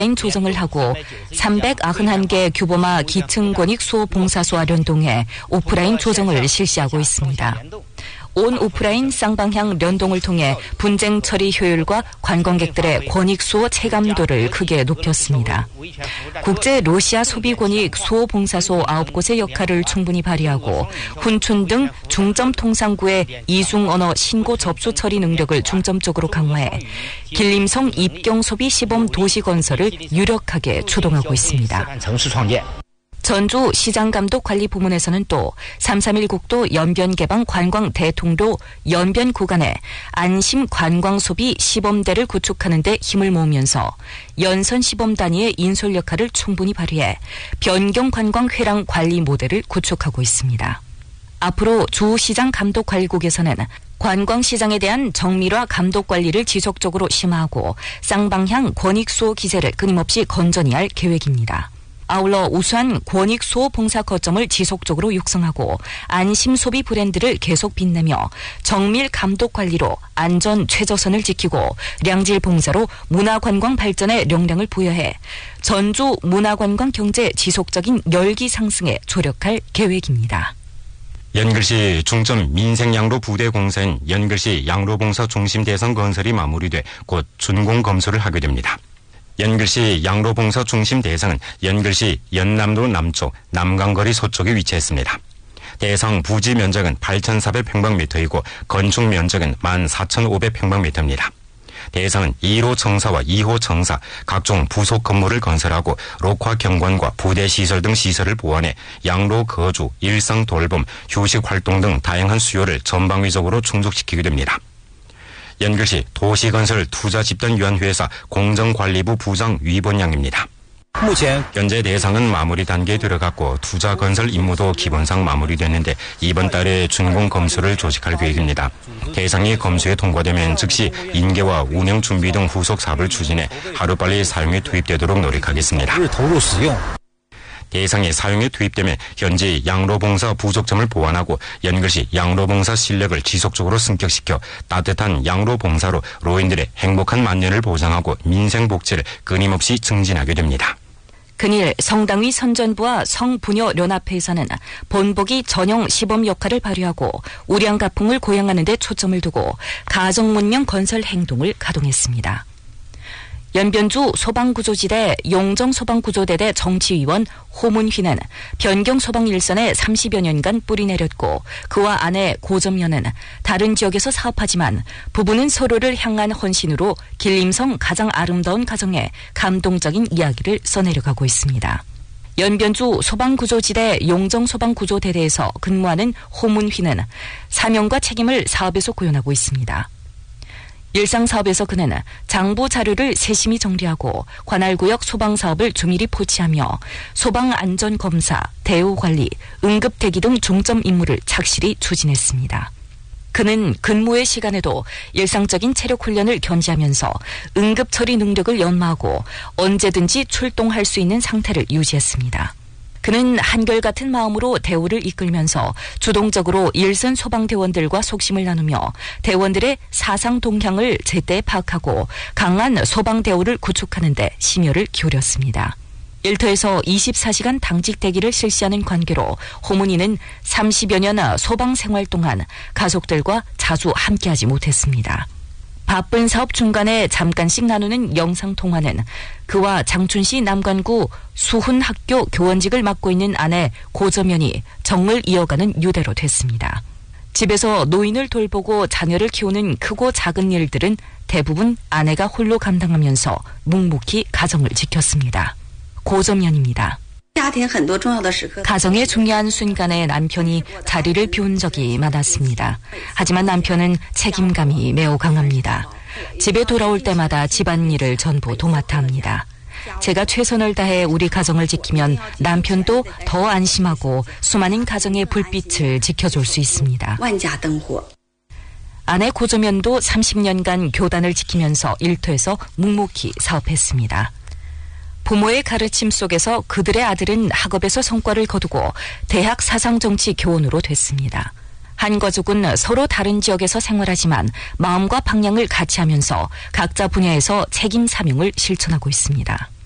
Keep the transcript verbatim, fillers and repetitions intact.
조정을 하고 삼백구십일 개 규모마 기층 권익 수호 봉사소와 연동해 오프라인 조정을 실시하고 있습니다. 온 오프라인 쌍방향 연동을 통해 분쟁 처리 효율과 관광객들의 권익 수호 체감도를 크게 높였습니다. 국제 러시아 소비 권익 수호 봉사소 아홉 곳의 역할을 충분히 발휘하고 훈춘 등 중점 통상구의 이중 언어 신고 접수 처리 능력을 중점적으로 강화해 길림성 입경 소비 시범 도시 건설을 유력하게 추동하고 있습니다. 전주 시장감독관리부문에서는 또 삼삼일 국도 연변개방 관광 대통로 연변 구간에 안심 관광소비 시범대를 구축하는 데 힘을 모으면서 연선 시범 단위의 인솔 역할을 충분히 발휘해 변경 관광 회랑 관리 모델을 구축하고 있습니다. 앞으로 주시장감독관리국에서는 관광시장에 대한 정밀화 감독관리를 지속적으로 심화하고 쌍방향 권익수호 기제를 끊임없이 건전히 할 계획입니다. 아울러 우수한 권익수호 봉사 거점을 지속적으로 육성하고 안심소비 브랜드를 계속 빛내며 정밀 감독 관리로 안전 최저선을 지키고 량질 봉사로 문화관광 발전에 역량을 부여해 전주 문화관광 경제 지속적인 열기 상승에 조력할 계획입니다. 연글시 중점 민생양로 부대 공사인 연글시 양로봉사 중심 대선 건설이 마무리돼 곧 준공 검수를 하게 됩니다. 연글시 양로봉사 중심 대상은 연글시 연남로 남쪽 남강거리 서쪽에 위치했습니다. 대상 부지 면적은 팔천사백 평방미터이고 건축 면적은 만 사천오백 평방미터입니다. 대상은 일 호 청사와 이 호 청사 각종 부속 건물을 건설하고 록화 경관과 부대 시설 등 시설을 보완해 양로 거주, 일상 돌봄, 휴식 활동 등 다양한 수요를 전방위적으로 충족시키게 됩니다. 연글시 도시건설 투자집단위원회사 공정관리부 부장 위본양입니다. 현재 대상은 마무리 단계에 들어갔고 투자건설 임무도 기본상 마무리됐는데 이번 달에 준공 검수를 조직할 계획입니다. 대상이 검수에 통과되면 즉시 인계와 운영 준비 등 후속 사업을 추진해 하루빨리 사용에 투입되도록 노력하겠습니다. 대상이 사용에 투입되면 현재 양로봉사 부족점을 보완하고 연글시 양로봉사 실력을 지속적으로 승격시켜 따뜻한 양로봉사로 로인들의 행복한 만년을 보장하고 민생복지를 끊임없이 증진하게 됩니다. 근일 성당위 선전부와 성부녀연합회에서는 본보기 전용 시범 역할을 발휘하고 우량가풍을 고양하는 데 초점을 두고 가정문명 건설 행동을 가동했습니다. 연변주 소방구조지대 용정소방구조대대 정치위원 호문휘는 변경 소방 일선에 삼십여 년간 뿌리 내렸고 그와 아내 고점연은 다른 지역에서 사업하지만 부부는 서로를 향한 헌신으로 길림성 가장 아름다운 가정에 감동적인 이야기를 써내려가고 있습니다. 연변주 소방구조지대 용정소방구조대대에서 근무하는 호문휘는 사명과 책임을 사업에서 구현하고 있습니다. 일상사업에서 그는 장부 자료를 세심히 정리하고 관할구역 소방사업을 조밀히 포치하며 소방안전검사, 대우관리, 응급대기 등 중점 임무를 착실히 추진했습니다. 그는 근무의 시간에도 일상적인 체력 훈련을 견지하면서 응급처리 능력을 연마하고 언제든지 출동할 수 있는 상태를 유지했습니다. 그는 한결같은 마음으로 대우를 이끌면서 주동적으로 일선 소방대원들과 속심을 나누며 대원들의 사상 동향을 제때 파악하고 강한 소방대우를 구축하는 데 심혈을 기울였습니다. 일터에서 이십사 시간 당직 대기를 실시하는 관계로 호문이는 삼십여 년 소방 생활 동안 가족들과 자주 함께하지 못했습니다. 바쁜 사업 중간에 잠깐씩 나누는 영상통화는 그와 장춘시 남관구 수훈학교 교원직을 맡고 있는 아내 고점연이 정을 이어가는 유대로 됐습니다. 집에서 노인을 돌보고 자녀를 키우는 크고 작은 일들은 대부분 아내가 홀로 감당하면서 묵묵히 가정을 지켰습니다. 고점연입니다. 가정의 중요한 순간에 남편이 자리를 비운 적이 많았습니다. 하지만 남편은 책임감이 매우 강합니다. 집에 돌아올 때마다 집안일을 전부 도맡아 합니다. 제가 최선을 다해 우리 가정을 지키면 남편도 더 안심하고 수많은 가정의 불빛을 지켜줄 수 있습니다. 아내 고조면도 삼십 년간 교단을 지키면서 일터에서 묵묵히 사업했습니다. 부모의 가르침 속에서 그들의 아들은 학업에서 성과를 거두고 대학 사상정치 교원으로 됐습니다. 한 가족은 서로 다른 지역에서 생활하지만 마음과 방향을 같이 하면서 각자 분야에서 책임 사명을 실천하고 있습니다.